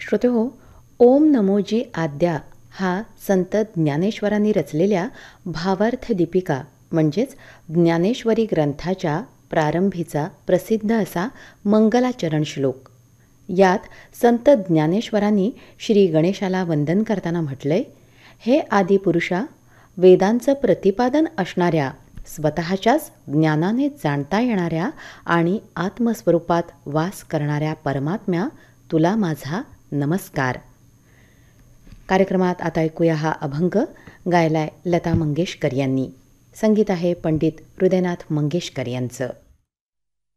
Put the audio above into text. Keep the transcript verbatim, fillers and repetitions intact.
श्रोतेहो, ओम नमोजी आद्या हा संत ज्ञानेश्वरांनी रचलेल्या भावार्थ दीपिका म्हणजेच ज्ञानेश्वरी ग्रंथाच्या प्रारंभीचा प्रसिद्ध असा मंगलाचरण श्लोक. यात संत ज्ञानेश्वरांनी श्री गणेशाला वंदन करताना म्हटलंय, हे आदिपुरुषा, वेदांचं प्रतिपादन असणाऱ्या, स्वतःच्याच ज्ञानाने जाणता येणाऱ्या आणि आत्मस्वरूपात वास करणाऱ्या परमात्म्या, तुला माझा नमस्कार. कार्यक्रमात आता ऐकूया हा अभंग. गायलाय लता मंगेशकर यांनी. संगीत आहे पंडित हृदयनाथ मंगेशकर यांचं.